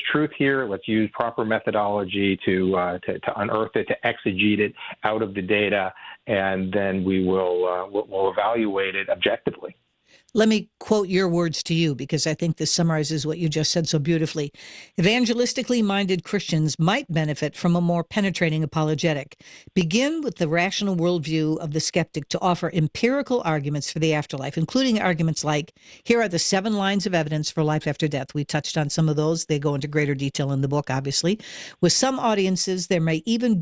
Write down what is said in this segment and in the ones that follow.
truth here. Let's use proper methodology to unearth it, to exegete it out of the data, and then we'll evaluate it objectively. Let me quote your words to you, because I think this summarizes what you just said so beautifully. Evangelistically minded Christians might benefit from a more penetrating apologetic. Begin with the rational worldview of the skeptic to offer empirical arguments for the afterlife, including arguments like, here are the 7 lines of evidence for life after death. We touched on some of those. They go into greater detail in the book, obviously. With some audiences, this may even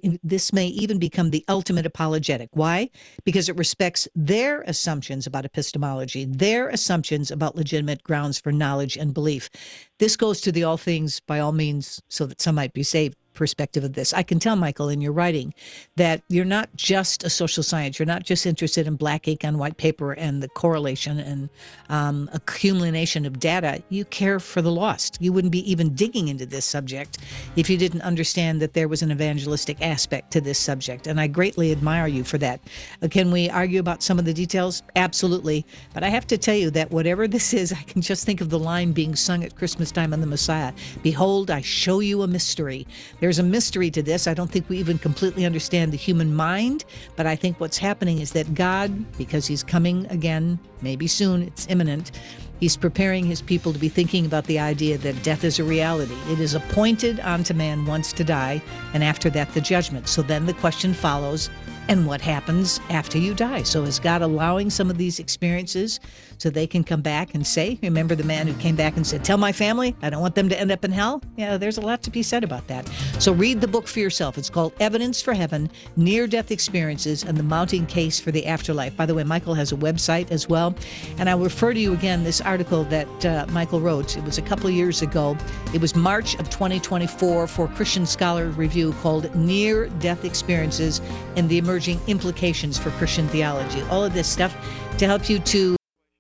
become the ultimate apologetic. Why? Because it respects their assumptions about epistemology, their assumptions about legitimate grounds for knowledge and belief. This goes to the all things, by all means, so that some might be saved perspective of this. I can tell, Michael, in your writing that you're not just a social science. You're not just interested in black ink on white paper and the correlation and accumulation of data. You care for the lost. You wouldn't be even digging into this subject if you didn't understand that there was an evangelistic aspect to this subject. And I greatly admire you for that. Can we argue about some of the details? Absolutely. But I have to tell you that whatever this is, I can just think of the line being sung at Christmas time on the Messiah. Behold, I show you a mystery. There's a mystery to this. I don't think we even completely understand the human mind, but I think what's happening is that God, because he's coming again, maybe soon, it's imminent, he's preparing his people to be thinking about the idea that death is a reality. It is appointed unto man once to die, and after that the judgment. So then the question follows, and what happens after you die? So is God allowing some of these experiences so they can come back and say, remember the man who came back and said, tell my family, I don't want them to end up in hell? Yeah, there's a lot to be said about that. So read the book for yourself. It's called Evidence for Heaven, Near-Death Experiences and the Mounting Case for the Afterlife. By the way, Michael has a website as well. And I'll refer to you again, this article that Michael wrote. It was a couple of years ago. It was March of 2024 for Christian Scholar Review, called Near-Death Experiences and the Emerging Implications for Christian Theology. All of this stuff to help you to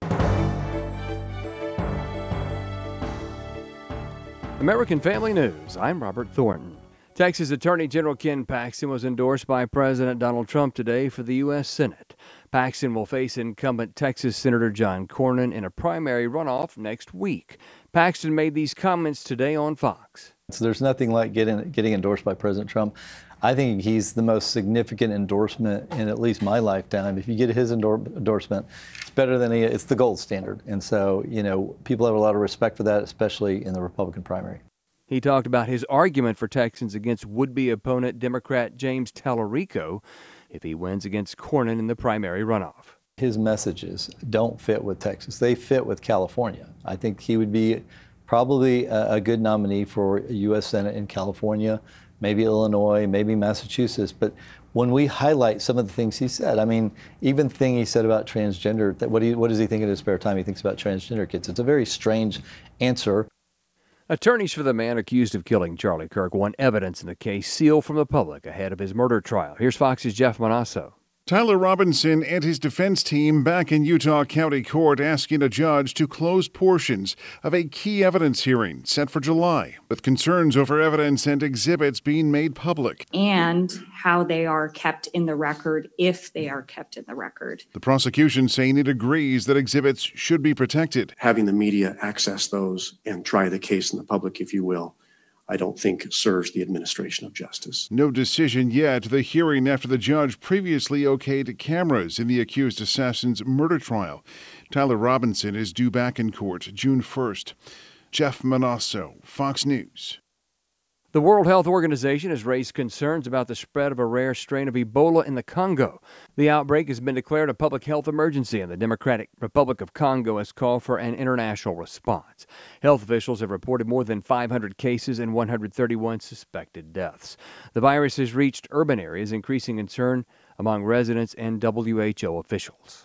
American Family News. I'm Robert Thornton. Texas Attorney General Ken Paxton was endorsed by President Donald Trump today for the U.S. Senate. Paxton will face incumbent Texas Senator John Cornyn in a primary runoff next week. Paxton made these comments today on Fox. So there's nothing like getting endorsed by President Trump. I think he's the most significant endorsement in at least my lifetime. If you get his endorsement, it's better than it's the gold standard. And so, people have a lot of respect for that, especially in the Republican primary. He talked about his argument for Texans against would-be opponent Democrat James Tallarico if he wins against Cornyn in the primary runoff. His messages don't fit with Texas. They fit with California. I think he would be probably a good nominee for a U.S. Senate in California, maybe Illinois, maybe Massachusetts. But when we highlight some of the things he said, even thing he said about transgender, what does he think in his spare time? He thinks about transgender kids. It's a very strange answer. Attorneys for the man accused of killing Charlie Kirk want evidence in the case sealed from the public ahead of his murder trial. Here's Fox's Jeff Manasso. Tyler Robinson and his defense team back in Utah County Court asking a judge to close portions of a key evidence hearing set for July, with concerns over evidence and exhibits being made public. And how they are kept in the record, if they are kept in the record. The prosecution saying it agrees that exhibits should be protected. Having the media access those and try the case in the public, if you will, I don't think serves the administration of justice. No decision yet. The hearing after the judge previously okayed cameras in the accused assassin's murder trial. Tyler Robinson is due back in court June 1st. Jeff Manasso, Fox News. The World Health Organization has raised concerns about the spread of a rare strain of Ebola in the Congo. The outbreak has been declared a public health emergency, and the Democratic Republic of Congo has called for an international response. Health officials have reported more than 500 cases and 131 suspected deaths. The virus has reached urban areas, increasing concern among residents and WHO officials.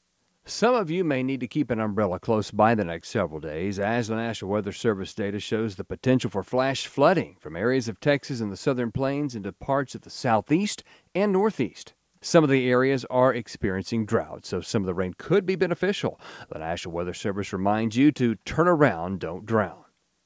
Some of you may need to keep an umbrella close by the next several days, as the National Weather Service data shows the potential for flash flooding from areas of Texas and the southern plains into parts of the southeast and northeast. Some of the areas are experiencing drought, so some of the rain could be beneficial. The National Weather Service reminds you to turn around, don't drown.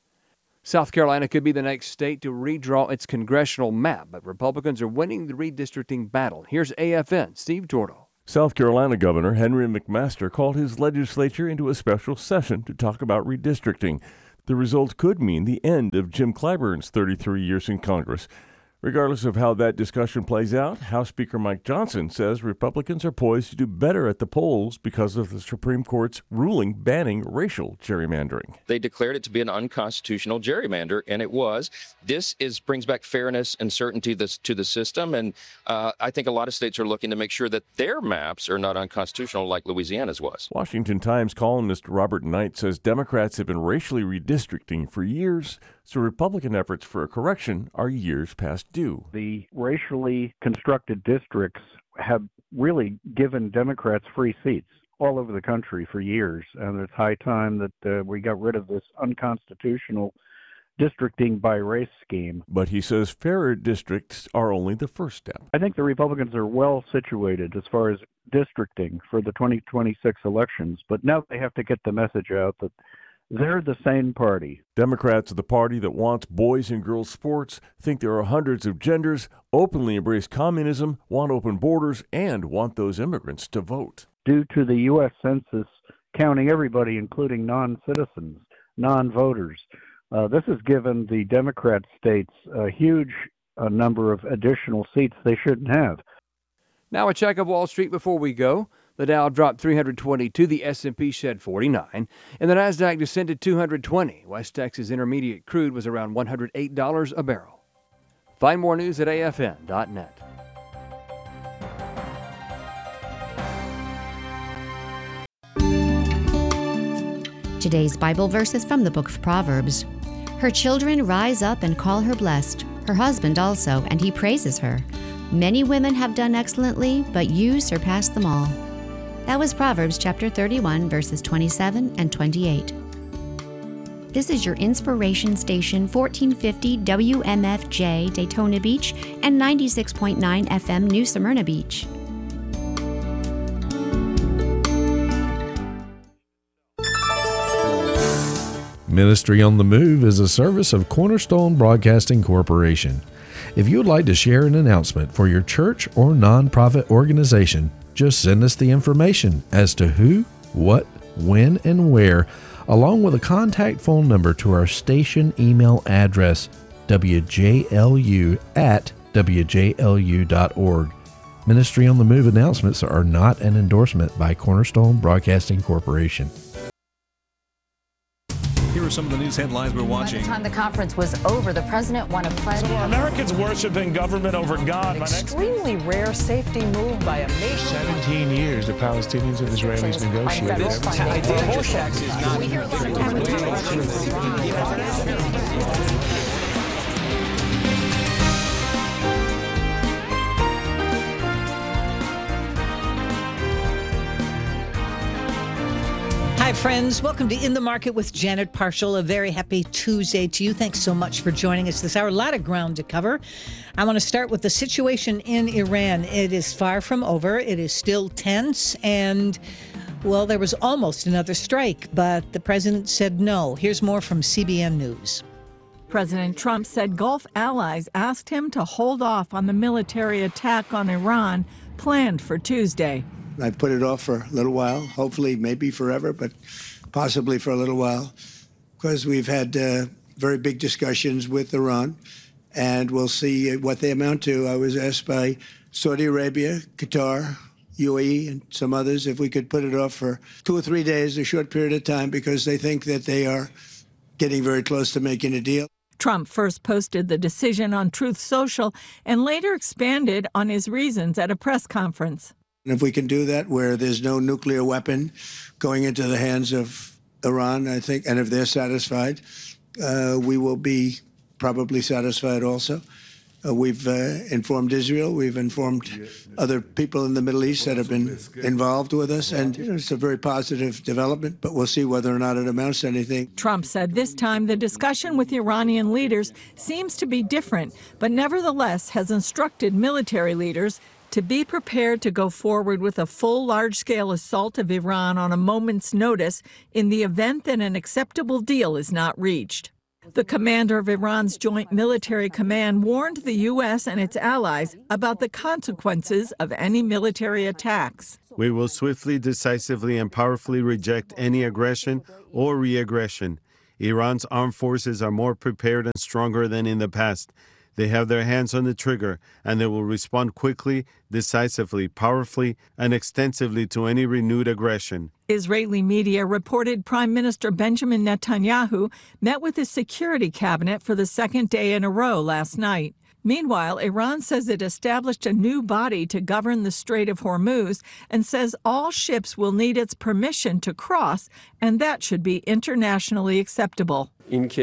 South Carolina could be the next state to redraw its congressional map, but Republicans are winning the redistricting battle. Here's AFN Steve Jordo. South Carolina Governor Henry McMaster called his legislature into a special session to talk about redistricting. The result could mean the end of Jim Clyburn's 33 years in Congress. Regardless of how that discussion plays out, House Speaker Mike Johnson says Republicans are poised to do better at the polls because of the Supreme Court's ruling banning racial gerrymandering. They declared it to be an unconstitutional gerrymander, and it was. This brings back fairness and certainty to the system, and I think a lot of states are looking to make sure that their maps are not unconstitutional like Louisiana's was. Washington Times columnist Robert Knight says Democrats have been racially redistricting for years, so Republican efforts for a correction are years past due. The racially constructed districts have really given Democrats free seats all over the country for years, and it's high time that we got rid of this unconstitutional districting by race scheme. But he says fairer districts are only the first step. I think the Republicans are well situated as far as districting for the 2026 elections, but now they have to get the message out that they're the same party. Democrats are the party that wants boys and girls sports, think there are hundreds of genders, openly embrace communism, want open borders, and want those immigrants to vote. Due to the U.S. Census counting everybody, including non-citizens, non-voters, this has given the Democrat states a huge number of additional seats they shouldn't have. Now a check of Wall Street before we go. The Dow dropped 322, the S&P shed 49, and the Nasdaq descended 220. West Texas Intermediate crude was around $108 a barrel. Find more news at afn.net. Today's Bible verse is from the book of Proverbs. Her children rise up and call her blessed, her husband also, and he praises her. Many women have done excellently, but you surpass them all. That was Proverbs chapter 31, verses 27 and 28. This is your inspiration station, 1450 WMFJ Daytona Beach and 96.9 FM New Smyrna Beach. Ministry on the Move is a service of Cornerstone Broadcasting Corporation. If you would like to share an announcement for your church or nonprofit organization, just send us the information as to who, what, when, and where, along with a contact phone number to our station email address, wjlu@wjlu.org. Ministry on the Move announcements are not an endorsement by Cornerstone Broadcasting Corporation. Here are some of the news headlines we're watching. By the time the conference was over, the president won a pledge. So are Americans worshiping government over God? An extremely rare safety move by a nation. 17 years the Palestinians and Israelis negotiated. Hi, friends. Welcome to In the Market with Janet Parshall. A very happy Tuesday to you. Thanks so much for joining us this hour. A lot of ground to cover. I want to start with the situation in Iran. It is far from over. It is still tense. And, well, there was almost another strike, but the president said no. Here's more from CBN News. President Trump said Gulf allies asked him to hold off on the military attack on Iran planned for Tuesday. I've put it off for a little while, hopefully maybe forever, but possibly for a little while, because we've had very big discussions with Iran, and we'll see what they amount to. I was asked by Saudi Arabia, Qatar, UAE, and some others if we could put it off for 2 or 3 days, a short period of time, because they think that they are getting very close to making a deal. Trump first posted the decision on Truth Social and later expanded on his reasons at a press conference. And if we can do that where there's no nuclear weapon going into the hands of Iran, I think, and if they're satisfied, we will be probably satisfied also. We've informed Israel. We've informed other people in the Middle East that have been involved with us. And it's a very positive development, but we'll see whether or not it amounts to anything. Trump said this time the discussion with Iranian leaders seems to be different, but nevertheless has instructed military leaders to be prepared to go forward with a full large-scale assault of Iran on a moment's notice in the event that an acceptable deal is not reached. The commander of Iran's Joint Military Command warned the U.S. and its allies about the consequences of any military attacks. We will swiftly, decisively, and powerfully reject any aggression or re-aggression. Iran's armed forces are more prepared and stronger than in the past. They have their hands on the trigger, and they will respond quickly, decisively, powerfully, and extensively to any renewed aggression. Israeli media reported Prime Minister Benjamin Netanyahu met with his security cabinet for the second day in a row last night. Meanwhile, Iran says it established a new body to govern the Strait of Hormuz and says all ships will need its permission to cross, and that should be internationally acceptable. If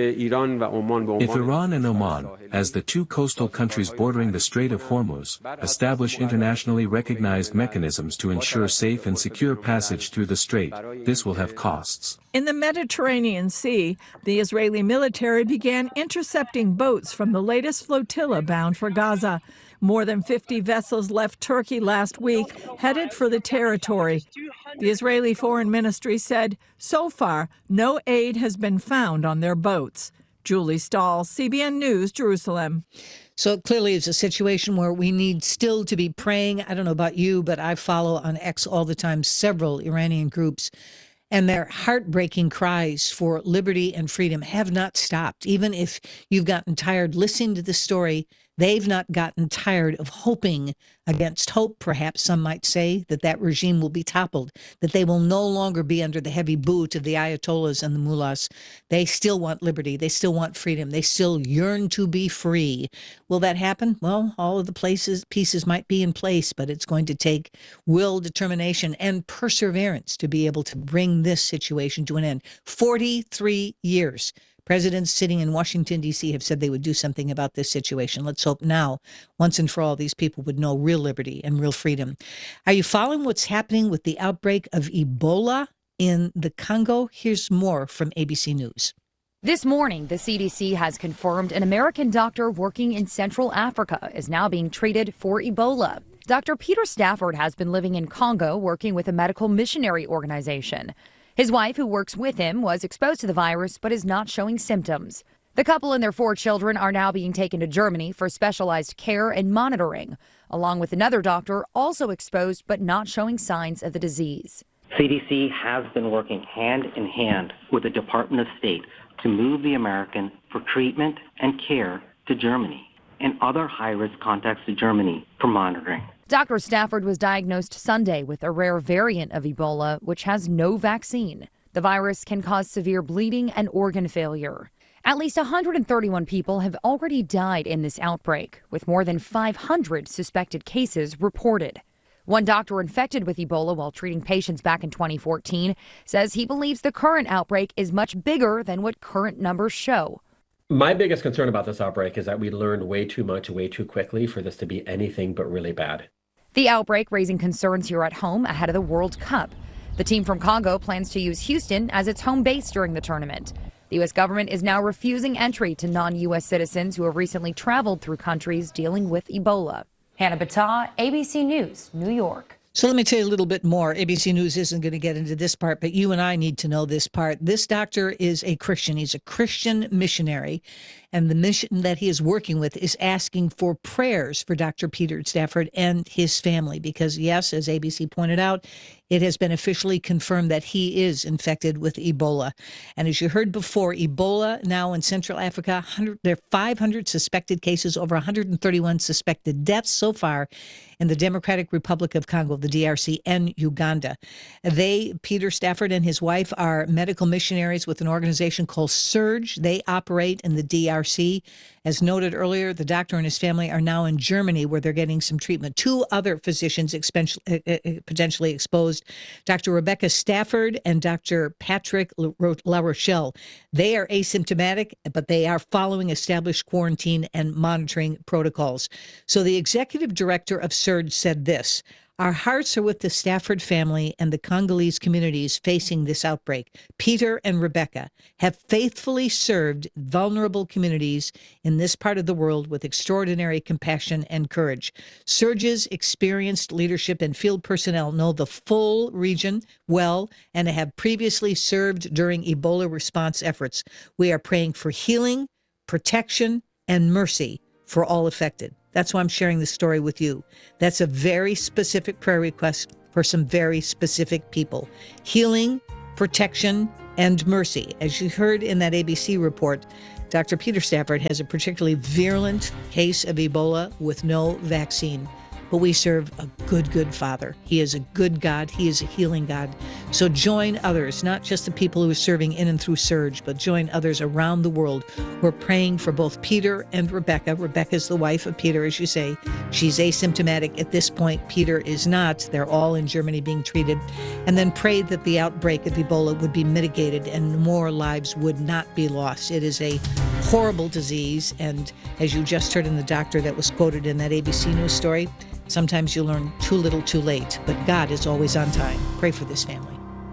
Iran and Oman, as the two coastal countries bordering the Strait of Hormuz, establish internationally recognized mechanisms to ensure safe and secure passage through the strait, this will have costs. In the Mediterranean Sea, the Israeli military began intercepting boats from the latest flotilla bound for Gaza. More than 50 vessels left Turkey last week, headed for the territory. The Israeli Foreign Ministry said, so far, no aid has been found on their boats. Julie Stahl, CBN News, Jerusalem. So clearly it's a situation where we need still to be praying. I don't know about you, but I follow on X all the time several Iranian groups, and their heartbreaking cries for liberty and freedom have not stopped. Even if you've gotten tired listening to this story, they've not gotten tired of hoping against hope, perhaps some might say, that that regime will be toppled, that they will no longer be under the heavy boot of the ayatollahs and the mullahs. They still want liberty. They still want freedom. They still yearn to be free. Will that happen? Well, all of the pieces might be in place, but it's going to take will, determination, and perseverance to be able to bring this situation to an end. 43 years. Presidents sitting in Washington, D.C. have said they would do something about this situation. Let's hope now, once and for all, these people would know real liberty and real freedom. Are you following what's happening with the outbreak of Ebola in the Congo? Here's more from ABC News. This morning, the CDC has confirmed an American doctor working in Central Africa is now being treated for Ebola. Dr. Peter Stafford has been living in Congo working with a medical missionary organization. His wife, who works with him, was exposed to the virus but is not showing symptoms. The couple and their 4 children are now being taken to Germany for specialized care and monitoring, along with another doctor also exposed but not showing signs of the disease. CDC has been working hand in hand with the Department of State to move the American for treatment and care to Germany and other high-risk contacts to Germany for monitoring. Dr. Stafford was diagnosed Sunday with a rare variant of Ebola, which has no vaccine. The virus can cause severe bleeding and organ failure. At least 131 people have already died in this outbreak, with more than 500 suspected cases reported. One doctor infected with Ebola while treating patients back in 2014 says he believes the current outbreak is much bigger than what current numbers show. My biggest concern about this outbreak is that we learned way too much, way too quickly for this to be anything but really bad. The outbreak raising concerns here at home ahead of the World Cup. The team from Congo plans to use Houston as its home base during the tournament. The U.S. government is now refusing entry to non-U.S. citizens who have recently traveled through countries dealing with Ebola. Hannah Battah, ABC News, New York. So let me tell you a little bit more. ABC News isn't going to get into this part, but you and I need to know this part. This doctor is a Christian. He's a Christian missionary, and the mission that he is working with is asking for prayers for Dr. Peter Stafford and his family because, yes, as ABC pointed out, it has been officially confirmed that he is infected with Ebola. And as you heard before, Ebola now in Central Africa, there are 500 suspected cases, over 131 suspected deaths so far in the Democratic Republic of Congo, the DRC, and Uganda. Peter Stafford and his wife, are medical missionaries with an organization called SURGE. They operate in the DRC. As noted earlier, the doctor and his family are now in Germany where they're getting some treatment. 2 other physicians potentially exposed, Dr. Rebecca Stafford and Dr. Patrick La Rochelle. They are asymptomatic, but they are following established quarantine and monitoring protocols. So the executive director of SURGE said this: "Our hearts are with the Stafford family and the Congolese communities facing this outbreak. Peter and Rebecca have faithfully served vulnerable communities in this part of the world with extraordinary compassion and courage. SURGE's experienced leadership and field personnel know the full region well and have previously served during Ebola response efforts. We are praying for healing, protection, and mercy for all affected." That's why I'm sharing this story with you. That's a very specific prayer request for some very specific people. Healing, protection, and mercy. As you heard in that ABC report, Dr. Peter Stafford has a particularly virulent case of Ebola with no vaccine. But we serve a good Father. He is a good God. He is a healing God. So join others, not just the people who are serving in and through Surge, but join others around the world who are praying for both Peter and Rebecca. Rebecca's the wife of Peter, as you say. She's asymptomatic at this point. Peter is not. They're all in Germany being treated. And then pray that the outbreak of Ebola would be mitigated and more lives would not be lost. It is a horrible disease. And as you just heard in the doctor that was quoted in that ABC News story, sometimes you learn too little too late, but God is always on time. Pray for this family.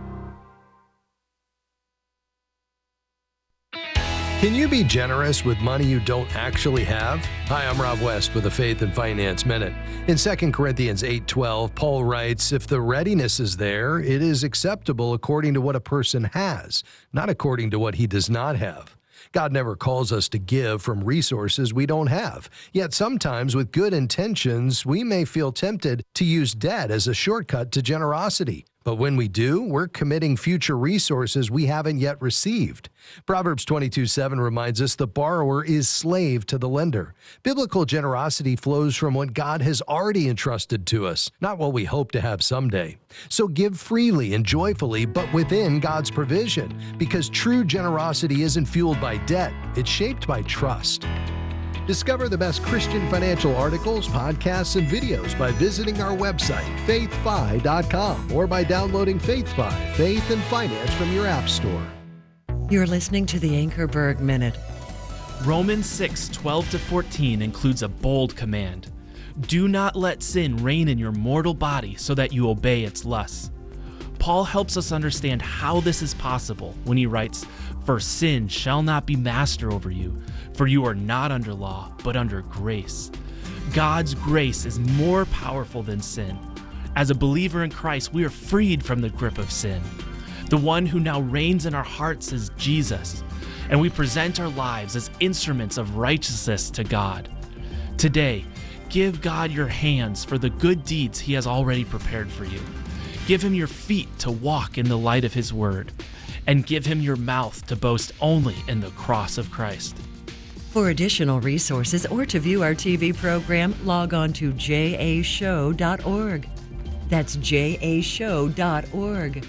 Can you be generous with money you don't actually have? Hi, I'm Rob West with a Faith and Finance Minute. In 2 Corinthians 8:12, Paul writes, "If the readiness is there, it is acceptable according to what a person has, not according to what he does not have." God never calls us to give from resources we don't have. Yet sometimes with good intentions, we may feel tempted to use debt as a shortcut to generosity. But when we do, we're committing future resources we haven't yet received. Proverbs 22:7 reminds us the borrower is slave to the lender. Biblical generosity flows from what God has already entrusted to us, not what we hope to have someday. So give freely and joyfully, but within God's provision, because true generosity isn't fueled by debt, it's shaped by trust. Discover the best Christian financial articles, podcasts, and videos by visiting our website, faithfi.com, or by downloading FaithFi, Faith and Finance from your app store. You're listening to the Anchorberg Minute. Romans 6:12-14 includes a bold command. Do not let sin reign in your mortal body so that you obey its lusts. Paul helps us understand how this is possible when he writes, "For sin shall not be master over you, for you are not under law, but under grace." God's grace is more powerful than sin. As a believer in Christ, we are freed from the grip of sin. The one who now reigns in our hearts is Jesus, and we present our lives as instruments of righteousness to God. Today, give God your hands for the good deeds he has already prepared for you. Give him your feet to walk in the light of his word, and give him your mouth to boast only in the cross of Christ. For additional resources or to view our TV program, log on to jashow.org. That's jashow.org.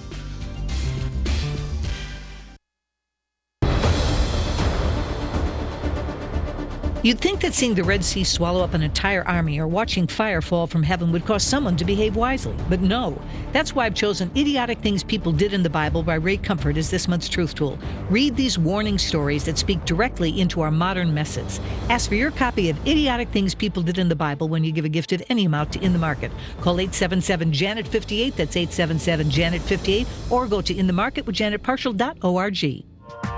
You'd think that seeing the Red Sea swallow up an entire army or watching fire fall from heaven would cause someone to behave wisely. But no. That's why I've chosen Idiotic Things People Did in the Bible by Ray Comfort as this month's Truth Tool. Read these warning stories that speak directly into our modern messes. Ask for your copy of Idiotic Things People Did in the Bible when you give a gift of any amount to In the Market. Call 877-JANET-58, that's 877-JANET-58, or go to inthemarketwithjanetparshall.org.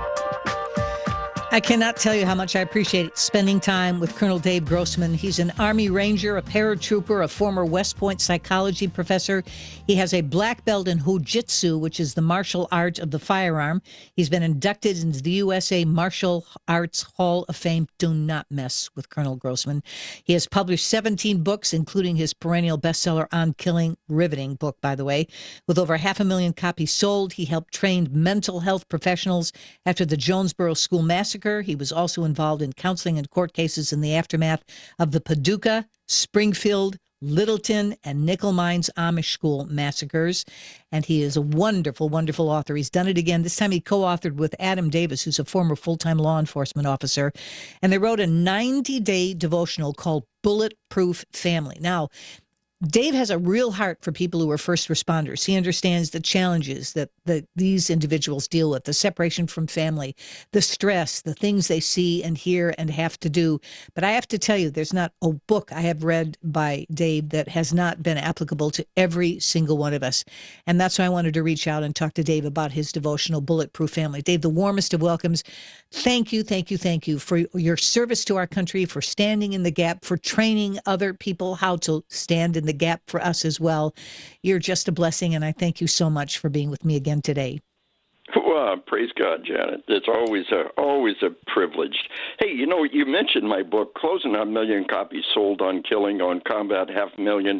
I cannot tell you how much I appreciate spending time with Colonel Dave Grossman. He's an Army Ranger, a paratrooper, a former West Point psychology professor. He has a black belt in Jiu-Jitsu, which is the martial art of the firearm. He's been inducted into the USA Martial Arts Hall of Fame. Do not mess with Colonel Grossman. He has published 17 books, including his perennial bestseller On Killing, riveting book, by the way. With over 500,000 copies sold, he helped train mental health professionals after the Jonesboro School Massacre. He was also involved in counseling and court cases in the aftermath of the Paducah, Springfield, Littleton, and Nickel Mines Amish School massacres. And he is a wonderful, wonderful author. He's done it again. This time he co-authored with Adam Davis, who's a former full-time law enforcement officer. And they wrote a 90-day devotional called Bulletproof Family. Now, Dave has a real heart for people who are first responders. He understands the challenges that these individuals deal with, the separation from family, the stress, the things they see and hear and have to do. But I have to tell you, there's not a book I have read by Dave that has not been applicable to every single one of us. And that's why I wanted to reach out and talk to Dave about his devotional Bulletproof Family. Dave, the warmest of welcomes. Thank you, thank you, thank you for your service to our country, for standing in the gap, for training other people how to stand in the gap for us as well. You're just a blessing, and I thank you so much for being with me again today. Well, praise God, Janet. It's always a privilege. Hey, you mentioned my book, closing on 1 million copies sold, On Killing, On Combat, 500,000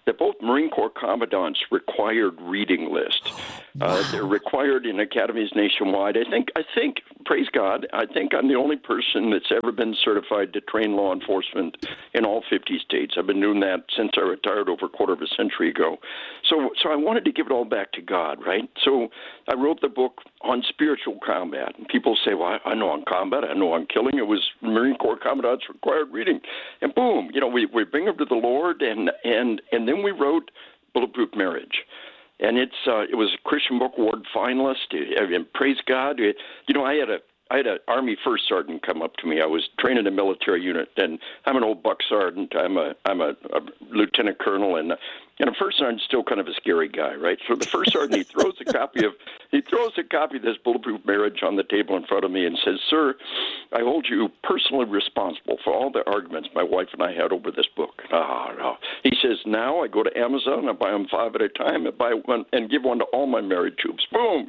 that both Marine Corps commandants required reading list. They're required in academies nationwide. I think, praise God, I think I'm the only person that's ever been certified to train law enforcement in all 50 states. I've been doing that since I retired over a quarter of a century ago. So I wanted to give it all back to God, right? So I wrote the book on spiritual combat. And people say, well, I know on combat, I know on killing. It was Marine Corps commandants required reading. And boom, we bring them to the Lord, and then we wrote Bulletproof Marriage. And it was a Christian Book Award finalist. And praise God. I had an Army first sergeant come up to me. I was trained in a military unit, and I'm an old buck sergeant. I'm a lieutenant colonel, and a first sergeant's still kind of a scary guy, right? So the first sergeant, he throws a copy of this Bulletproof Marriage on the table in front of me and says, "Sir, I hold you personally responsible for all the arguments my wife and I had over this book." No. He says, "Now I go to Amazon, I buy them 5 at a time, and buy one and give one to all my married troops." Boom,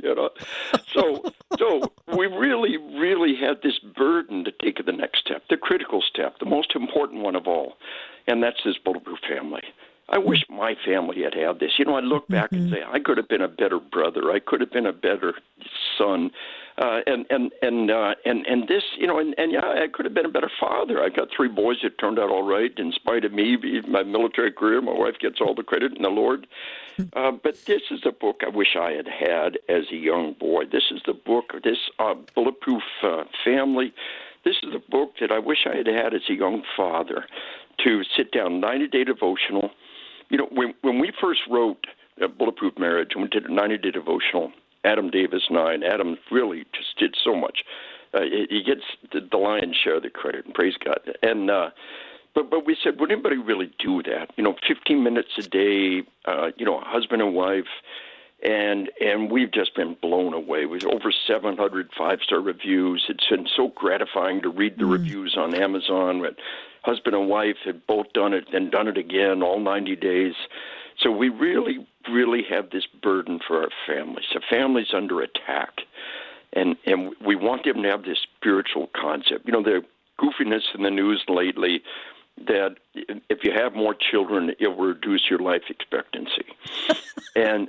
So we really had this burden to take the next step, the critical step, the most important one of all, and that's this Bulletproof family. I wish my family had this. I look back and say, I could have been a better brother. I could have been a better son. And this, I could have been a better father. I got 3 boys that turned out all right in spite of me, my military career. My wife gets all the credit in the Lord. But this is a book I wish I had as a young boy. This is the book, this Bulletproof Family. This is a book that I wish I had as a young father, to sit down, 90-day devotional. When we first wrote Bulletproof Marriage, and we did a 90-day devotional, Adam Davis and I, and Adam really just did so much. He gets the lion's share of the credit, and praise God. And but we said, would anybody really do that? 15 minutes a day, husband and wife, and we've just been blown away with over 700 5-star reviews. It's been so gratifying to read the reviews on Amazon. But husband and wife had both done it and done it again, all 90 days. So we really, really have this burden for our families. The family's under attack, and we want them to have this spiritual concept. The goofiness in the news lately that if you have more children, it will reduce your life expectancy. and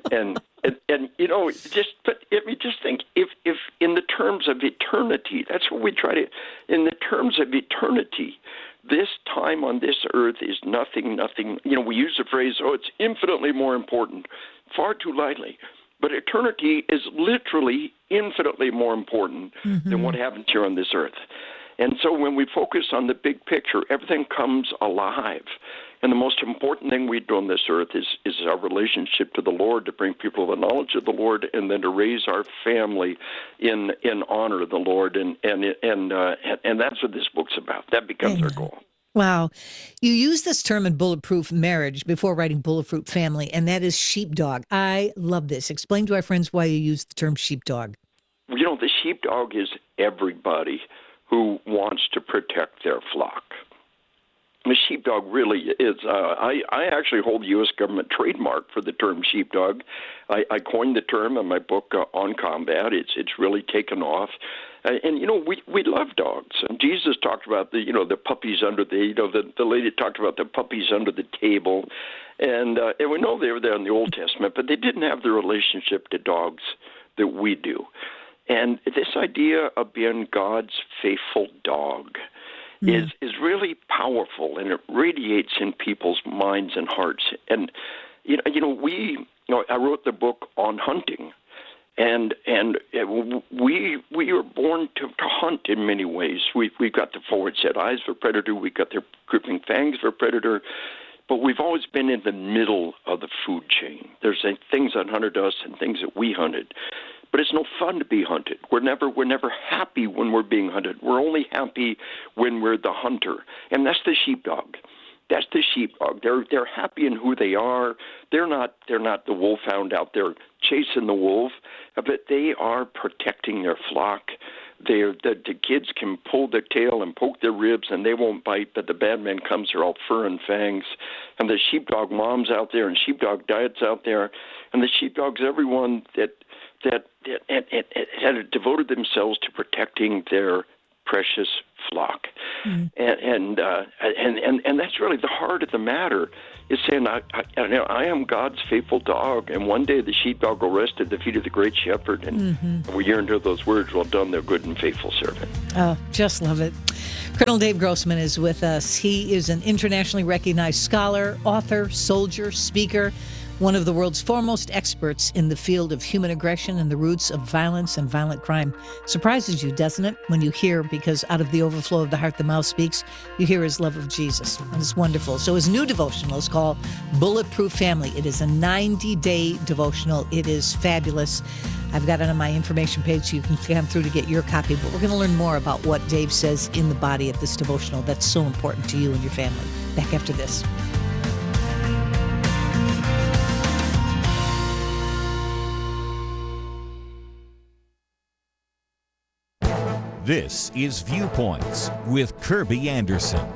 just think if in the terms of eternity, that's what we try to, in the terms of eternity, this time on this earth is nothing. We use the phrase, it's infinitely more important, far too lightly. But eternity is literally infinitely more important than what happens here on this earth. And so when we focus on the big picture, everything comes alive. And the most important thing we do on this earth is our relationship to the Lord, to bring people to the knowledge of the Lord, and then to raise our family in honor of the Lord. And that's what this book's about. That becomes our goal. Wow. You use this term in Bulletproof Marriage before writing Bulletproof Family, and that is sheepdog. I love this. Explain to our friends why you use the term sheepdog. The sheepdog is everybody who wants to protect their flock. The sheepdog really is. I actually hold the U.S. government trademark for the term sheepdog. I coined the term in my book on combat. It's really taken off. And we love dogs. And Jesus talked about the puppies under the lady talked about the puppies under the table, and we know they were there in the Old Testament, but they didn't have the relationship to dogs that we do. And this idea of being God's faithful dog is really powerful, and it radiates in people's minds and hearts. And I wrote the book on hunting, and we are born to hunt in many ways. We've got the forward set eyes for predator, we've got the gripping fangs for predator, but we've always been in the middle of the food chain. There's things that hunted us and things that we hunted. But it's no fun to be hunted. We're never happy when we're being hunted. We're only happy when we're the hunter. And that's the sheepdog. That's the sheepdog. They're happy in who they are. They're not the wolfhound out there chasing the wolf, but they are protecting their flock. The kids can pull their tail and poke their ribs, and they won't bite, but the bad man comes, they're all fur and fangs. And the sheepdog moms out there and sheepdog diets out there, and the sheepdogs, everyone that had devoted themselves to protecting their precious flock. And that's really the heart of the matter. Is saying, I am God's faithful dog, and one day the sheepdog will rest at the feet of the great shepherd, and we yearn to those words, well done, thou good and faithful servant. Oh, just love it. Colonel Dave Grossman is with us. He is an internationally recognized scholar, author, soldier, speaker, one of the world's foremost experts in the field of human aggression and the roots of violence and violent crime. Surprises you, doesn't it, when you hear, because out of the overflow of the heart the mouth speaks, you hear his love of Jesus, and it's wonderful. So his new devotional is called Bulletproof Family. It is a 90-day devotional. It is fabulous. I've got it on my information page so you can come through to get your copy, but we're going to learn more about what Dave says in the body of this devotional that's so important to you and your family. Back after this. This is Viewpoints with Kirby Anderson.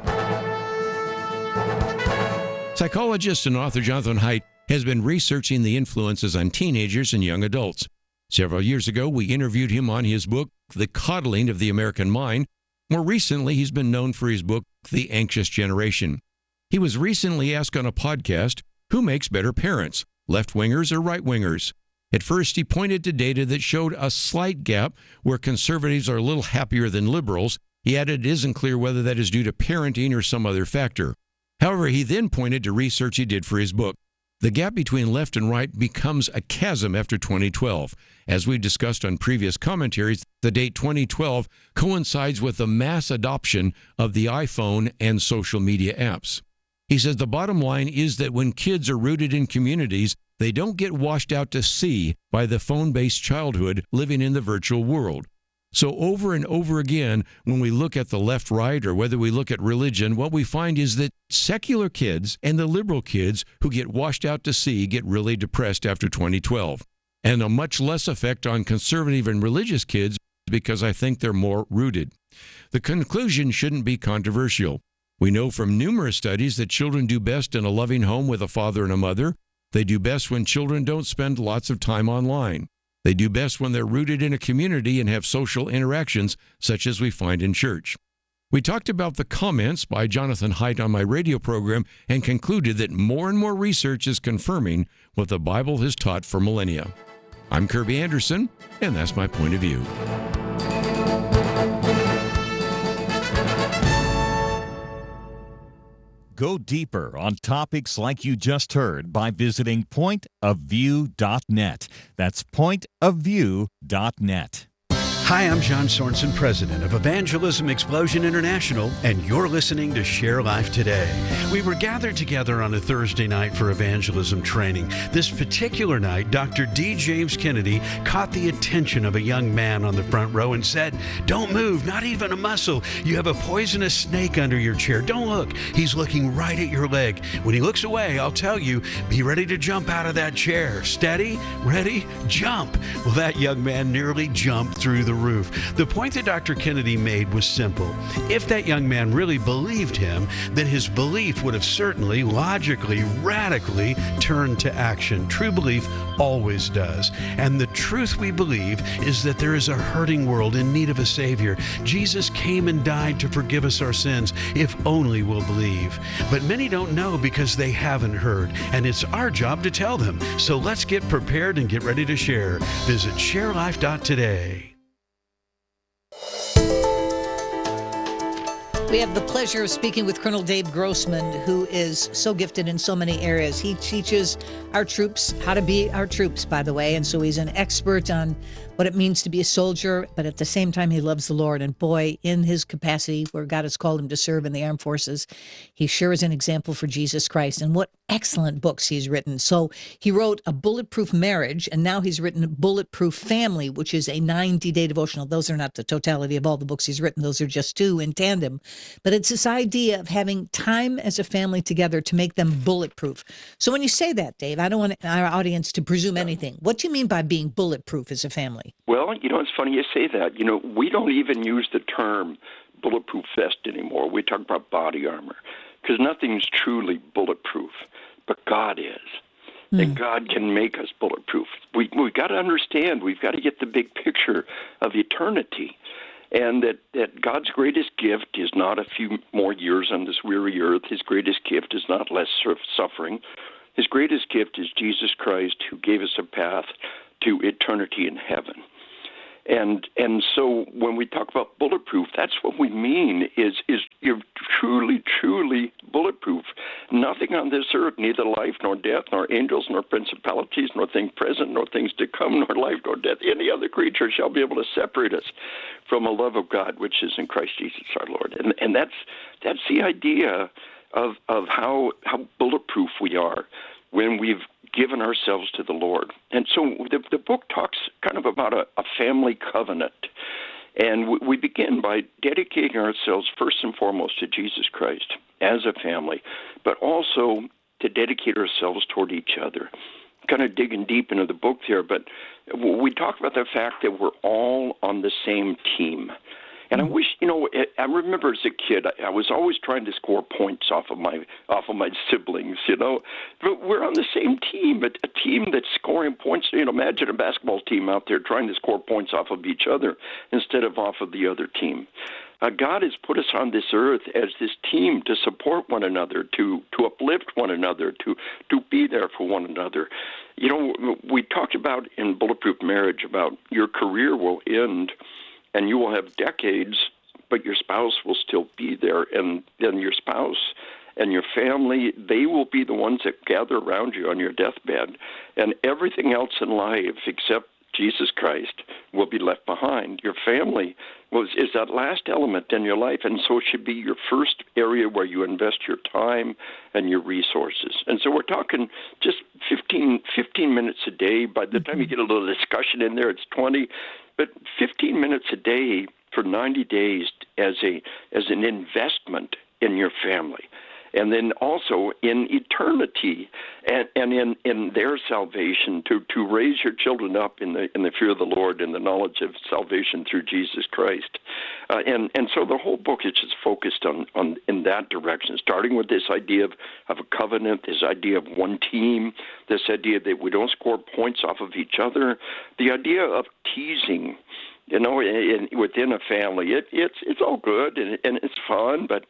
Psychologist and author Jonathan Haidt has been researching the influences on teenagers and young adults. Several years ago, we interviewed him on his book, The Coddling of the American Mind. More recently, he's been known for his book, The Anxious Generation. He was recently asked on a podcast, who makes better parents, left-wingers or right-wingers? At first, he pointed to data that showed a slight gap where conservatives are a little happier than liberals. He added it isn't clear whether that is due to parenting or some other factor. However, he then pointed to research he did for his book. The gap between left and right becomes a chasm after 2012. As we discussed on previous commentaries, the date 2012 coincides with the mass adoption of the iPhone and social media apps. He says the bottom line is that when kids are rooted in communities, they don't get washed out to sea by the phone-based childhood living in the virtual world. So over and over again, when we look at the left-right or whether we look at religion, what we find is that secular kids and the liberal kids who get washed out to sea get really depressed after 2012. And a much less effect on conservative and religious kids because I think they're more rooted. The conclusion shouldn't be controversial. We know from numerous studies that children do best in a loving home with a father and a mother. They do best when children don't spend lots of time online. They do best when they're rooted in a community and have social interactions, such as we find in church. We talked about the comments by Jonathan Haidt on my radio program and concluded that more and more research is confirming what the Bible has taught for millennia. I'm Kirby Anderson, and that's my point of view. Go deeper on topics like you just heard by visiting pointofview.net. That's pointofview.net. Hi, I'm John Sorensen, president of Evangelism Explosion International, and you're listening to Share Life Today. We were gathered together on a Thursday night for evangelism training. This particular night, Dr. D. James Kennedy caught the attention of a young man on the front row and said, "Don't move, not even a muscle. You have a poisonous snake under your chair. Don't look. He's looking right at your leg. When he looks away, I'll tell you, be ready to jump out of that chair. Steady, ready, jump." Well, that young man nearly jumped through the roof. The point that Dr. Kennedy made was simple. If that young man really believed him, then his belief would have certainly, logically, radically turned to action. True belief always does. And the truth we believe is that there is a hurting world in need of a Savior. Jesus came and died to forgive us our sins, if only we'll believe. But many don't know because they haven't heard, and it's our job to tell them. So let's get prepared and get ready to share. Visit sharelife.today. We have the pleasure of speaking with Colonel Dave Grossman, who is so gifted in so many areas. He teaches our troops how to be our troops, by the way, and so he's an expert on what it means to be a soldier, but at the same time, he loves the Lord. And boy, in his capacity where God has called him to serve in the armed forces, he sure is an example for Jesus Christ. And what excellent books he's written. So he wrote A Bulletproof Marriage, and now he's written Bulletproof Family, which is a 90-day devotional. Those are not the totality of all the books he's written. Those are just two in tandem. But it's this idea of having time as a family together to make them bulletproof. So when you say that, Dave, I don't want our audience to presume anything. What do you mean by being bulletproof as a family? Well, it's funny you say that. We don't even use the term bulletproof vest anymore. We talk about body armor because nothing's truly bulletproof, but God is. And God can make us bulletproof. We've got to understand, we've got to get the big picture of eternity. and that God's greatest gift is not a few more years on this weary earth. His greatest gift is not less suffering. His greatest gift is Jesus Christ, who gave us a path to eternity in heaven. And so when we talk about bulletproof, that's what we mean is you're truly, truly bulletproof. Nothing on this earth, neither life nor death, nor angels, nor principalities, nor things present, nor things to come, nor life, nor death, any other creature shall be able to separate us from the love of God, which is in Christ Jesus our Lord. And that's the idea of how bulletproof we are when we've given ourselves to the Lord. And so the book talks kind of about a family covenant. And we begin by dedicating ourselves first and foremost to Jesus Christ as a family, but also to dedicate ourselves toward each other. Kind of digging deep into the book there, but we talk about the fact that we're all on the same team. And I wish, I remember as a kid, I was always trying to score points off of my siblings, But we're on the same team, a team that's scoring points. Imagine a basketball team out there trying to score points off of each other instead of off of the other team. God has put us on this earth as this team to support one another, to uplift one another, to be there for one another. We talked about in Bulletproof Marriage about your career will end and you will have decades, but your spouse will still be there. And then your spouse and your family, they will be the ones that gather around you on your deathbed. And everything else in life except Jesus Christ will be left behind. Your family is that last element in your life, and so it should be your first area where you invest your time and your resources. And so we're talking just 15 minutes a day. By the time you get a little discussion in there, it's 20. But 15 minutes a day for 90 days as an investment in your family. And then also in eternity and in their salvation, to raise your children up in the fear of the Lord and the knowledge of salvation through Jesus Christ. And so the whole book is just focused on in that direction, starting with this idea of a covenant, this idea of one team, this idea that we don't score points off of each other, the idea of teasing. Within a family, it's all good and it's fun, but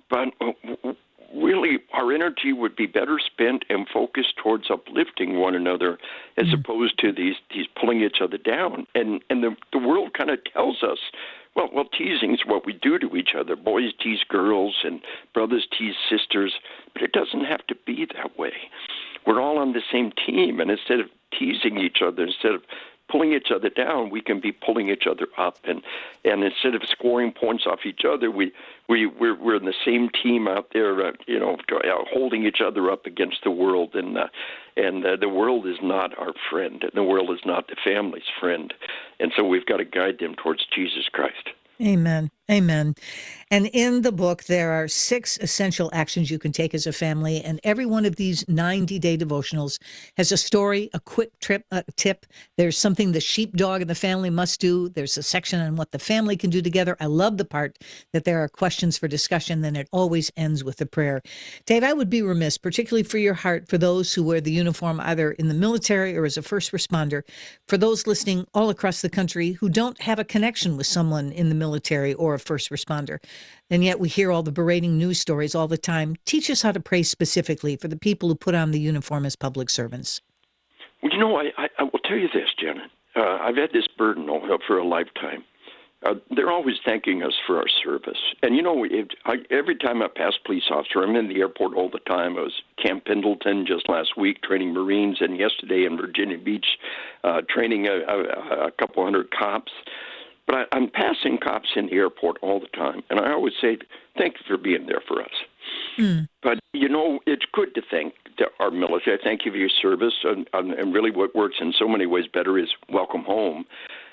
really, our energy would be better spent and focused towards uplifting one another as opposed to these pulling each other down. And the world kind of tells us, well, teasing is what we do to each other. Boys tease girls and brothers tease sisters, but it doesn't have to be that way. We're all on the same team, and instead of teasing each other, instead of pulling each other down, we can be pulling each other up, and instead of scoring points off each other, we're in the same team out there, holding each other up against the world, and the world is not our friend, and the world is not the family's friend, and so we've got to guide them towards Jesus Christ. Amen. Amen. And in the book, there are 6 essential actions you can take as a family. And every one of these 90-day devotionals has a story, a quick tip. There's something the sheepdog in the family must do. There's a section on what the family can do together. I love the part that there are questions for discussion. Then it always ends with a prayer. Dave, I would be remiss, particularly for your heart, for those who wear the uniform either in the military or as a first responder, for those listening all across the country who don't have a connection with someone in the military or a first responder. And yet we hear all the berating news stories all the time. Teach us how to pray specifically for the people who put on the uniform as public servants. Well, I will tell you this, Janet. I've had this burden for a lifetime. They're always thanking us for our service. And, every time I pass a police officer, I'm in the airport all the time. I was at Camp Pendleton just last week training Marines, and yesterday in Virginia Beach training a couple hundred cops. But I'm passing cops in the airport all the time, and I always say, thank you for being there for us. But, it's good to thank our military. I thank you for your service, and really what works in so many ways better is welcome home.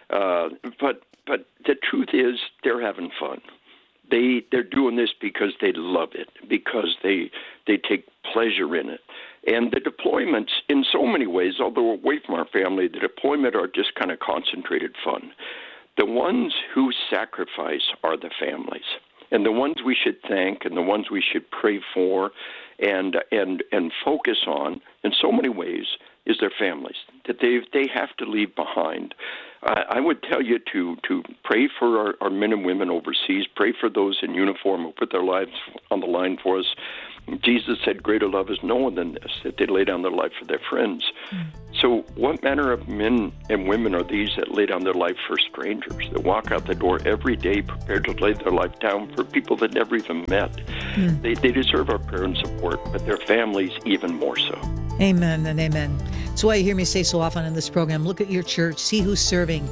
But the truth is they're having fun. They're doing this because they love it, because they take pleasure in it. And the deployments, in so many ways, although away from our family, the deployment are just kind of concentrated fun. The ones who sacrifice are the families. And the ones we should thank and the ones we should pray for and focus on in so many ways is their families that they have to leave behind. I would tell you to pray for our men and women overseas, pray for those in uniform who put their lives on the line for us. Jesus said, greater love is no one than this, that they lay down their life for their friends. So what manner of men and women are these that lay down their life for strangers, that walk out the door every day prepared to lay their life down for people that never even met? They deserve our prayer and support, but their families even more so. Amen and amen. That's why you hear me say so often in this program, look at your church, see who's serving.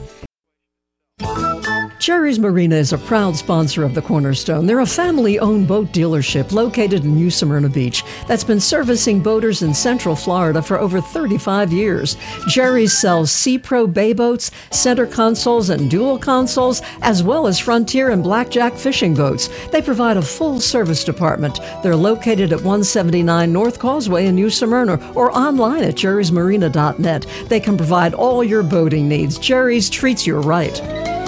Jerry's Marina is a proud sponsor of the Cornerstone. They're a family-owned boat dealership located in New Smyrna Beach that's been servicing boaters in Central Florida for over 35 years. Jerry's sells Sea-Pro bay boats, center consoles, and dual consoles, as well as Frontier and Blackjack fishing boats. They provide a full-service department. They're located at 179 North Causeway in New Smyrna or online at jerrysmarina.net. They can provide all your boating needs. Jerry's treats you right.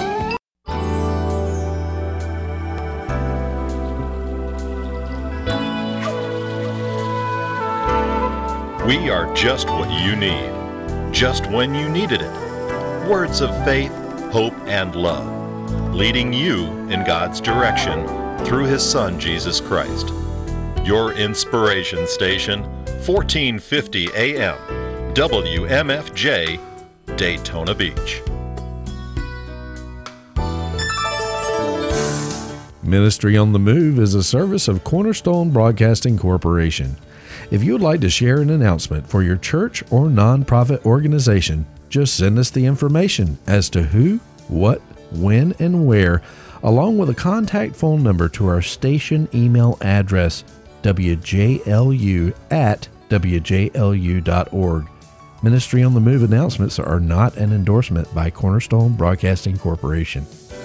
We are just what you need, just when you needed it. Words of faith, hope, and love, leading you in God's direction through His Son, Jesus Christ. Your inspiration station, 1450 AM, WMFJ, Daytona Beach. Ministry on the Move is a service of Cornerstone Broadcasting Corporation. If you would like to share an announcement for your church or nonprofit organization, just send us the information as to who, what, when, and where, along with a contact phone number to our station email address, wjlu@wjlu.org. Ministry on the Move announcements are not an endorsement by Cornerstone Broadcasting Corporation.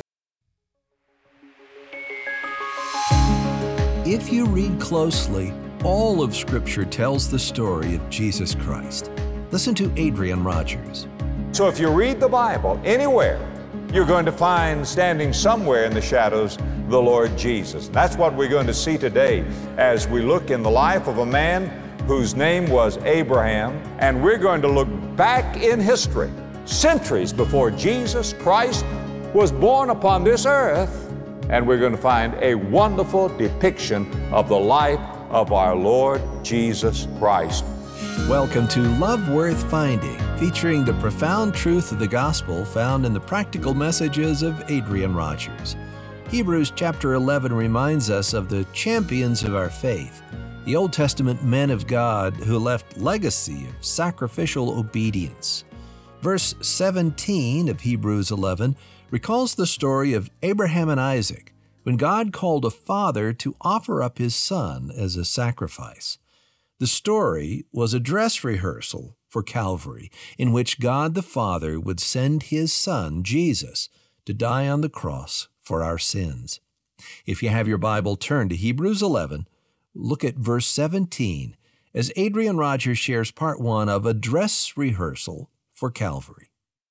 If you read closely, all of Scripture tells the story of Jesus Christ. Listen to Adrian Rogers. So if you read the Bible anywhere, you're going to find standing somewhere in the shadows the Lord Jesus. That's what we're going to see today as we look in the life of a man whose name was Abraham, and we're going to look back in history, centuries before Jesus Christ was born upon this earth, and we're going to find a wonderful depiction of the life of our Lord Jesus Christ. Welcome to Love Worth Finding, featuring the profound truth of the gospel found in the practical messages of Adrian Rogers. Hebrews chapter 11 reminds us of the champions of our faith, the Old Testament men of God who left legacy of sacrificial obedience. Verse 17 of Hebrews 11 recalls the story of Abraham and Isaac, when God called a father to offer up his son as a sacrifice. The story was a dress rehearsal for Calvary, in which God the Father would send his son, Jesus, to die on the cross for our sins. If you have your Bible, turn to Hebrews 11, look at verse 17, as Adrian Rogers shares part 1 of a dress rehearsal for Calvary.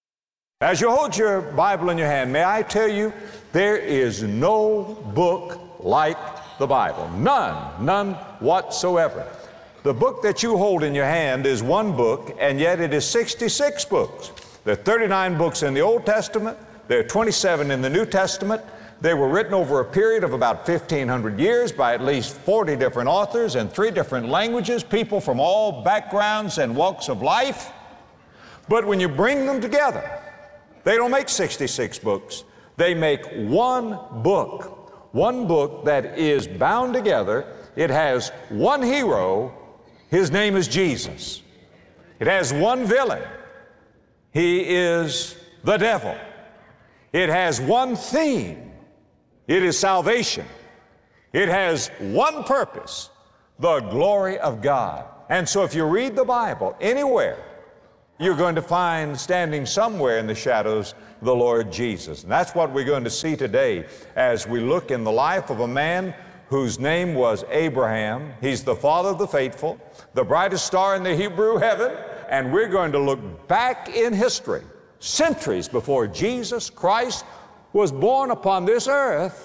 As you hold your Bible in your hand, may I tell you, there is no book like the Bible. None whatsoever. The book that you hold in your hand is one book, and yet it is 66 books. There are 39 books in the Old Testament. There are 27 in the New Testament. They were written over a period of about 1,500 years by at least 40 different authors in 3 different languages, people from all backgrounds and walks of life. But when you bring them together, they don't make 66 books. They make one book that is bound together. It has one hero. His name is Jesus. It has one villain. He is the devil. It has one theme. It is salvation. It has one purpose, the glory of God. And so if you read the Bible anywhere, you're going to find standing somewhere in the shadows the Lord Jesus. And that's what we're going to see today as we look in the life of a man whose name was Abraham. He's the father of the faithful, the brightest star in the Hebrew heaven, and we're going to look back in history, centuries before Jesus Christ was born upon this earth,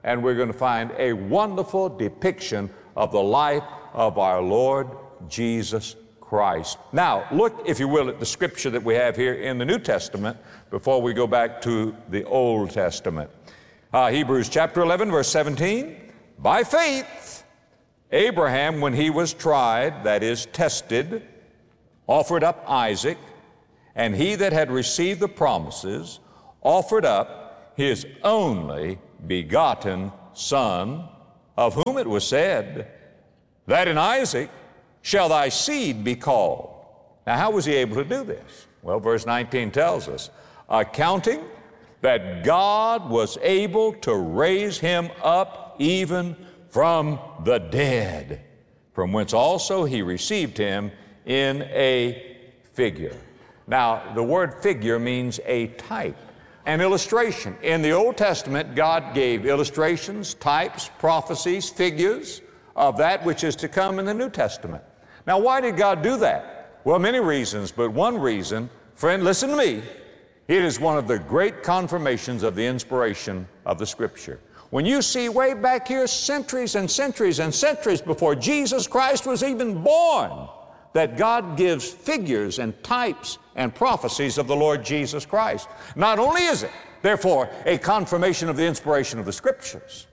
and we're going to find a wonderful depiction of the life of our Lord Jesus Christ. Now, look, if you will, at the scripture that we have here in the New Testament before we go back to the Old Testament. Hebrews chapter 11, verse 17. By faith, Abraham, when he was tried, that is, tested, offered up Isaac, and he that had received the promises offered up his only begotten Son, of whom it was said, that in Isaac shall thy seed be called. Now, how was he able to do this? Well, verse 19 tells us, accounting that God was able to raise him up even from the dead, from whence also he received him in a figure. Now, the word figure means a type, an illustration. In the Old Testament, God gave illustrations, types, prophecies, figures of that which is to come in the New Testament. Now, why did God do that? Well, many reasons, but one reason, friend, listen to me, it is one of the great confirmations of the inspiration of the Scripture. When you see way back here centuries and centuries and centuries before Jesus Christ was even born, that God gives figures and types and prophecies of the Lord Jesus Christ. Not only is it, therefore, a confirmation of the inspiration of the Scriptures,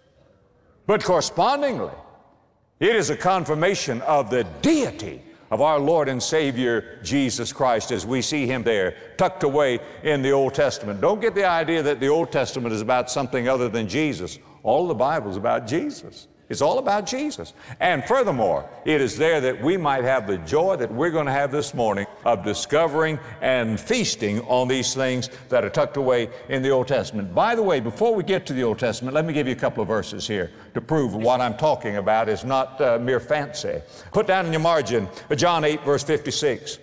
but correspondingly, it is a confirmation of the deity of our Lord and Savior Jesus Christ as we see him there tucked away in the Old Testament. Don't get the idea that the Old Testament is about something other than Jesus. All the Bible is about Jesus. It's all about Jesus. And furthermore, it is there that we might have the joy that we're going to have this morning of discovering and feasting on these things that are tucked away in the Old Testament. By the way, before we get to the Old Testament, let me give you a couple of verses here to prove what I'm talking about is not mere fancy. Put down in your margin John 8, verse 56.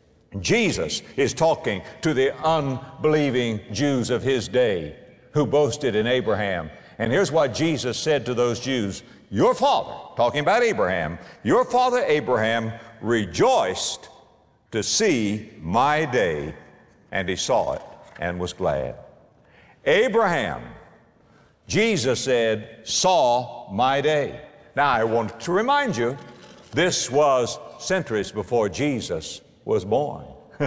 Jesus is talking to the unbelieving Jews of his day who boasted in Abraham. And here's what Jesus said to those Jews. Your father, talking about Abraham, your father Abraham rejoiced to see my day, and he saw it and was glad. Abraham, Jesus said, saw my day. Now, I want to remind you, this was centuries before Jesus was born.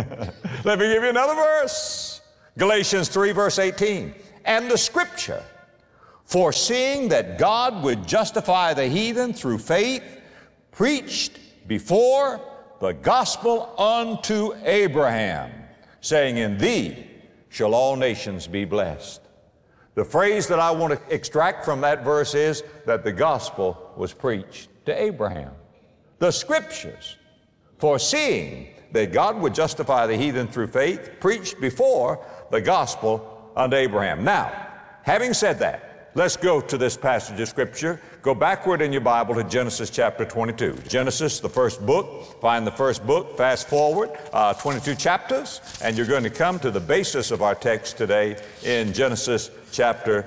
Let me give you another verse. Galatians 3, verse 18. And the Scripture, foreseeing that God would justify the heathen through faith, preached before the gospel unto Abraham, saying, in thee shall all nations be blessed. The phrase that I want to extract from that verse is that the gospel was preached to Abraham. The Scriptures, foreseeing that God would justify the heathen through faith, preached before the gospel unto Abraham. Now, having said that, let's go to this passage of Scripture. Go backward in your Bible to Genesis chapter 22. Genesis, the first book. Find the first book, fast forward 22 chapters, and you're going to come to the basis of our text today in Genesis chapter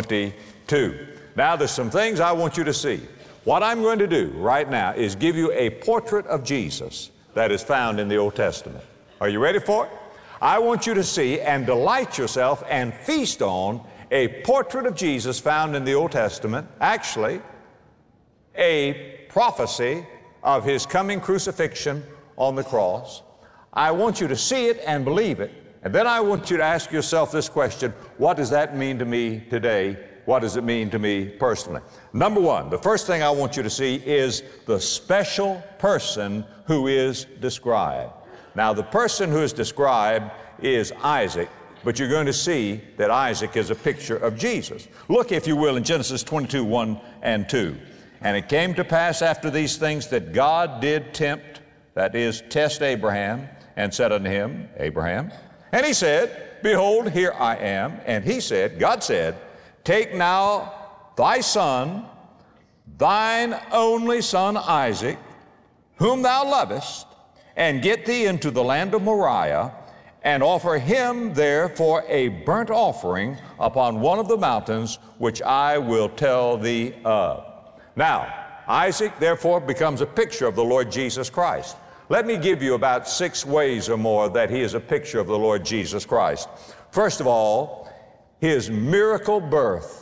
22. Now, there's some things I want you to see. What I'm going to do right now is give you a portrait of Jesus that is found in the Old Testament. Are you ready for it? I want you to see and delight yourself and feast on a portrait of Jesus found in the Old Testament, actually a prophecy of his coming crucifixion on the cross. I want you to see it and believe it, and then I want you to ask yourself this question, what does that mean to me today? What does it mean to me personally? Number one, the first thing I want you to see is the special person who is described. Now, the person who is described is Isaac, but you're going to see that Isaac is a picture of Jesus. Look, if you will, in Genesis 22, 1 and 2. And it came to pass after these things that God did tempt, that is, test Abraham, and said unto him, Abraham. And he said, behold, here I am. And he said, God said, take now thy son, thine only son Isaac, whom thou lovest, and get thee into the land of Moriah, and offer him there for a burnt offering upon one of the mountains which I will tell thee of. Now, Isaac therefore becomes a picture of the Lord Jesus Christ. Let me give you about 6 ways or more that he is a picture of the Lord Jesus Christ. First of all, his miracle birth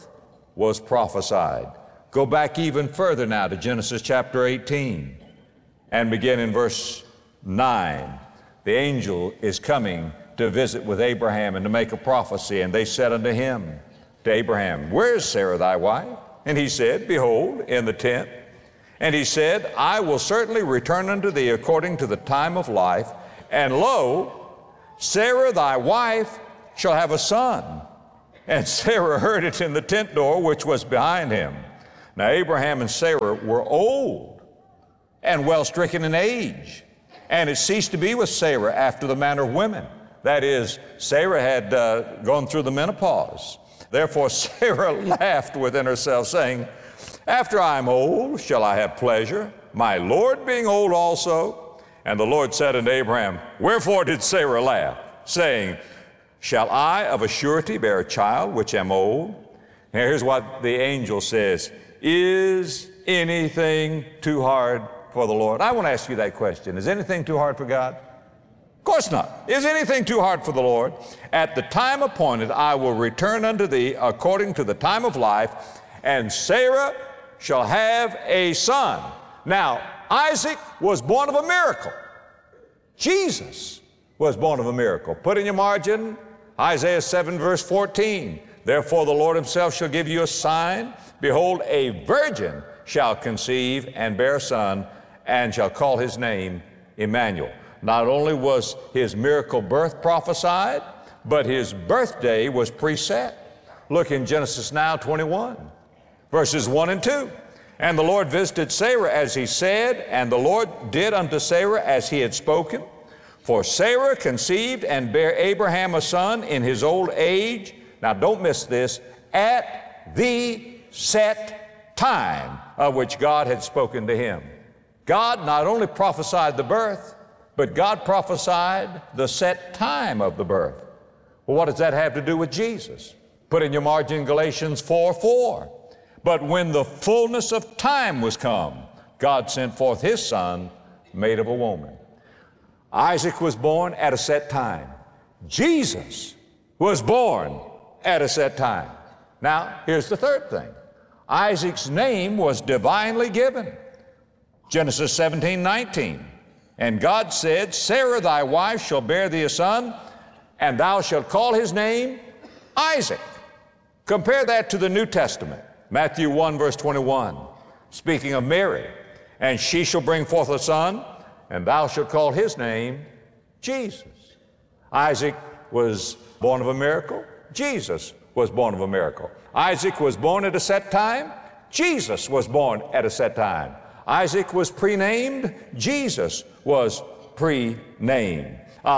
was prophesied. Go back even further now to Genesis chapter 18 and begin in verse 9. The angel is coming to visit with Abraham and to make a prophecy. And they said unto him, to Abraham, where is Sarah thy wife? And he said, behold, in the tent. And he said, I will certainly return unto thee according to the time of life. And lo, Sarah thy wife shall have a son. And Sarah heard it in the tent door which was behind him. Now Abraham and Sarah were old and well stricken in age. And it ceased to be with Sarah after the manner of women. That is, Sarah had gone through the menopause. Therefore Sarah laughed within herself, saying, after I am old, shall I have pleasure, my Lord being old also? And the Lord said unto Abraham, wherefore did Sarah laugh, saying, shall I of a surety bear a child which am old? Now here's what the angel says, is anything too hard for the Lord? I want to ask you that question. Is anything too hard for God? Of course not. Is anything too hard for the Lord? At the time appointed, I will return unto thee according to the time of life, and Sarah shall have a son. Now, Isaac was born of a miracle. Jesus was born of a miracle. Put in your margin, Isaiah 7 verse 14. Therefore the Lord himself shall give you a sign. Behold, a virgin shall conceive and bear a son, and shall call his name Emmanuel. Not only was his miracle birth prophesied, but his birthday was preset. Look in Genesis now 21, verses 1 and 2. And the Lord visited Sarah as he said, and the Lord did unto Sarah as he had spoken. For Sarah conceived and bare Abraham a son in his old age. Now don't miss this, at the set time of which God had spoken to him. God not only prophesied the birth, but God prophesied the set time of the birth. Well, what does that have to do with Jesus? Put in your margin Galatians 4:4. But when the fullness of time was come, God sent forth his son, made of a woman. Isaac was born at a set time. Jesus was born at a set time. Now, here's the third thing. Isaac's name was divinely given. Genesis 17:19. And God said, Sarah thy wife shall bear thee a son, and thou shalt call his name Isaac. Compare that to the New Testament. Matthew 1 verse 21, speaking of Mary. And she shall bring forth a son, and thou shalt call his name Jesus. Isaac was born of a miracle. Jesus was born of a miracle. Isaac was born at a set time. Jesus was born at a set time. Isaac was pre-named. Jesus was pre-named.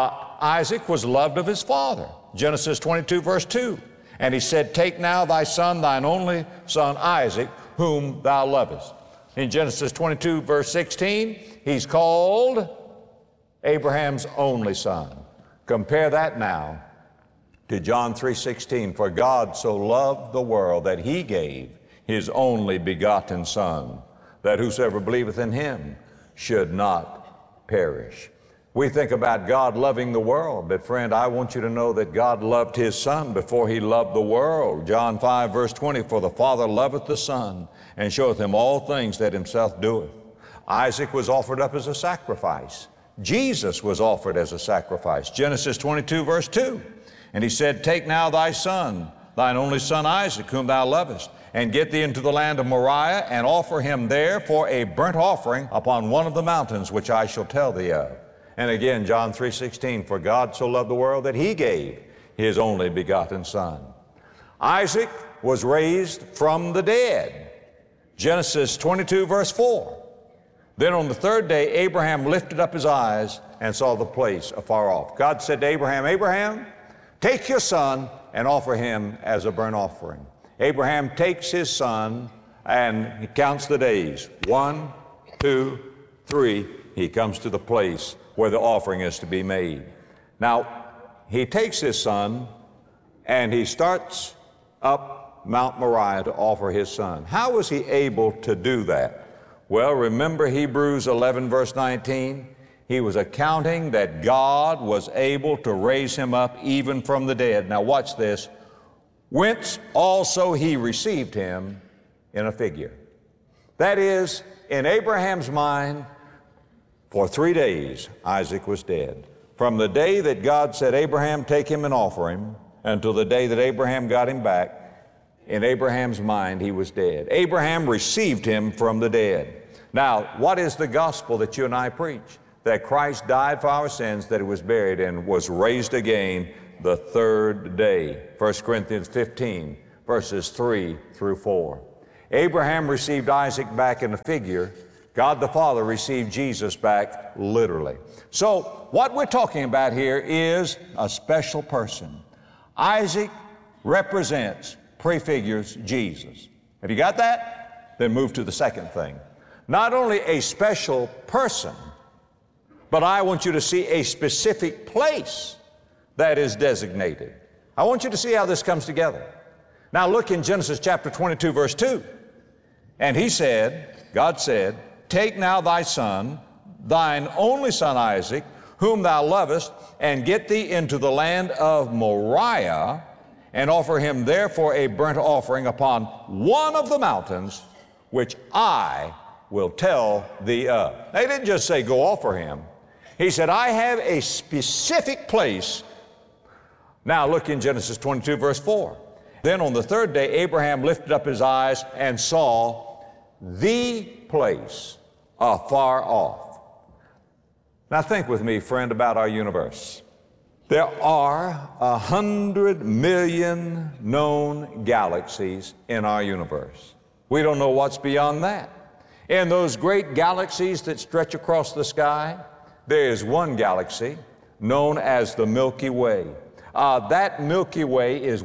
Isaac was loved of his father. Genesis 22 verse 2. And he said, take now thy son, thine only son Isaac, whom thou lovest. In Genesis 22 verse 16, he's called Abraham's only son. Compare that now to John 3:16. For God so loved the world that he gave his only begotten son, that whosoever believeth in him should not perish. We think about God loving the world, but friend, I want you to know that God loved his son before he loved the world. John 5 verse 20, for the Father loveth the Son, and showeth him all things that himself doeth. Isaac was offered up as a sacrifice. Jesus was offered as a sacrifice. Genesis 22 verse 2, and he said, take now thy son, thine only son Isaac, whom thou lovest, and get thee into the land of Moriah, and offer him there for a burnt offering upon one of the mountains which I shall tell thee of. And again, John 3:16, for God so loved the world that he gave his only begotten son. Isaac was raised from the dead. Genesis 22 verse 4. Then on the third day, Abraham lifted up his eyes and saw the place afar off. God said to Abraham, Abraham, take your son and offer him as a burnt offering. Abraham takes his son and he counts the days. 1, 2, 3. He comes to the place where the offering is to be made. Now, he takes his son and he starts up Mount Moriah to offer his son. How was he able to do that? Well, remember Hebrews 11 verse 19? He was accounting that God was able to raise him up even from the dead. Now watch this. whence also he received him in a figure. That is, in Abraham's mind, for 3 days Isaac was dead. From the day that God said, Abraham, take him and offer him, until the day that Abraham got him back, in Abraham's mind he was dead. Abraham received him from the dead. Now, what is the gospel that you and I preach? That Christ died for our sins, that he was buried, and was raised again the third day. 1 Corinthians 15, verses 3 through 4. Abraham received Isaac back in a figure. God the Father received Jesus back literally. So what we're talking about here is a special person. Isaac represents, prefigures Jesus. Have you got that? Then move to the second thing. Not only a special person, but I want you to see a specific place that is designated. I want you to see how this comes together. Now look in Genesis chapter 22, verse 2. And he said, God said, take now thy son, thine only son Isaac, whom thou lovest, and get thee into the land of Moriah, and offer him therefore a burnt offering upon one of the mountains which I will tell thee of. They didn't just say go offer him. He said, I have a specific place. Now look in Genesis 22, verse 4. Then on the third day, Abraham lifted up his eyes and saw the place afar off. Now think with me, friend, about our universe. There are 100 million known galaxies in our universe. We don't know what's beyond that. In those great galaxies that stretch across the sky, there is one galaxy known as the Milky Way. That Milky Way is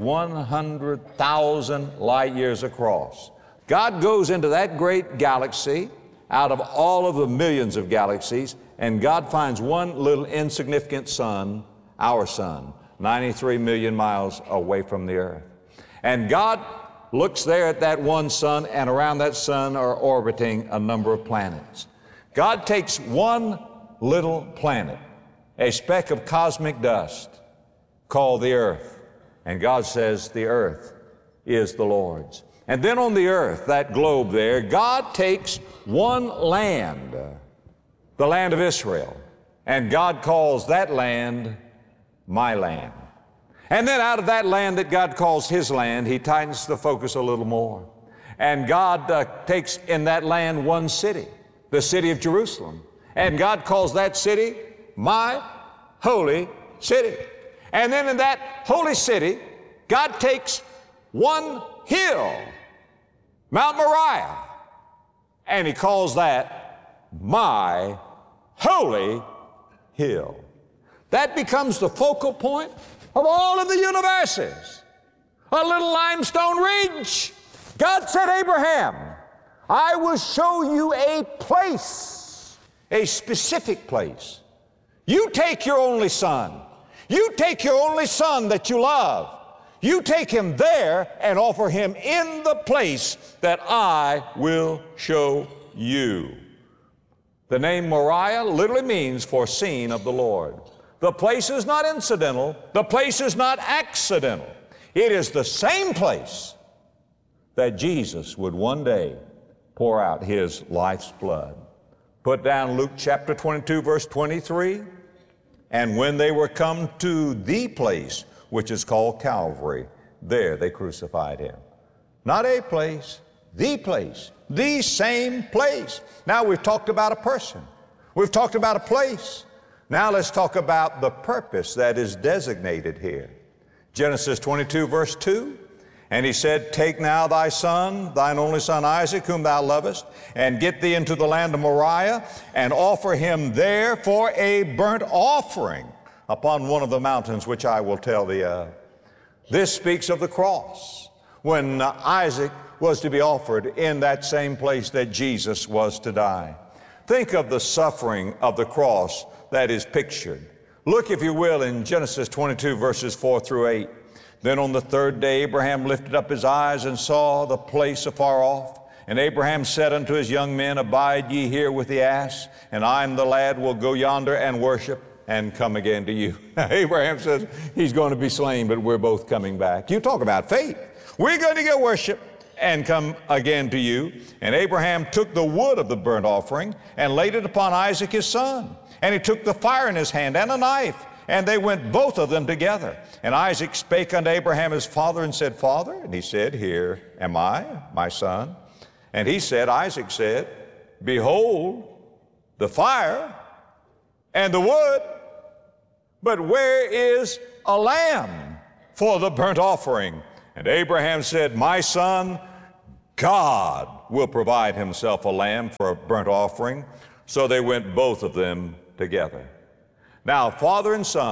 100,000 light years across. God goes into that great galaxy out of all of the millions of galaxies, and God finds one little insignificant sun, our sun, 93 million miles away from the earth. And God looks there at that one sun, and around that sun are orbiting a number of planets. God takes one little planet, a speck of cosmic dust called the earth, and God says the earth is the Lord's. And then on the earth, that globe there, God takes one land, the land of Israel, and God calls that land my land. And then out of that land that God calls his land, he tightens the focus a little more. And God takes in that land one city, the city of Jerusalem. And God calls that city my holy city. And then in that holy city, God takes one hill, Mount Moriah, and he calls that my holy hill. That becomes the focal point of all of the universes. A little limestone ridge. God said, Abraham, I will show you a place, a specific place. You take your only son. You take your only son that you love. You take him there and offer him in the place that I will show you. The name Moriah literally means foreseen of the Lord. The place is not incidental. The place is not accidental. It is the same place that Jesus would one day pour out his life's blood. Put down Luke chapter 22, verse 23. And when they were come to the place which is called Calvary, there they crucified him. Not a place, the same place. Now we've talked about a person. We've talked about a place. Now let's talk about the purpose that is designated here. Genesis 22, verse 2. And he said, take now thy son, thine only son Isaac, whom thou lovest, and get thee into the land of Moriah, and offer him there for a burnt offering upon one of the mountains which I will tell thee of. This speaks of the cross, when Isaac was to be offered in that same place that Jesus was to die. Think of the suffering of the cross that is pictured. Look, if you will, in Genesis 22, verses 4 through 8. Then on the third day Abraham lifted up his eyes and saw the place afar off. And Abraham said unto his young men, abide ye here with the ass, and I and the lad will go yonder and worship. and come again to you. Abraham says he's going to be slain, but we're both coming back. You talk about faith. We're going to go worship and come again to you. And Abraham took the wood of the burnt offering and laid it upon Isaac his son. And he took the fire in his hand and a knife, and they went both of them together. And Isaac spake unto Abraham his father and said, Father? And he said, Here am I, my son. And he said, Isaac said, Behold the fire and the wood, but where is a lamb for the burnt offering? And Abraham said, My son, God will provide himself a lamb for a burnt offering. So they went both of them together. Now, father and son